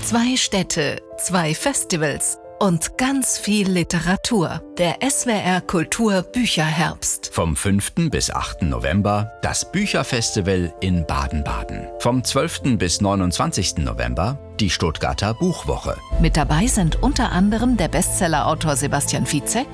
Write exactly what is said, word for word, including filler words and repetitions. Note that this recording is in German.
Zwei Städte, zwei Festivals und ganz viel Literatur. Der S W R Kultur Bücherherbst. Vom fünften bis achten November das Bücherfestival in Baden-Baden. Vom zwölften bis neunundzwanzigsten November die Stuttgarter Buchwoche. Mit dabei sind unter anderem der Bestsellerautor Sebastian Fizek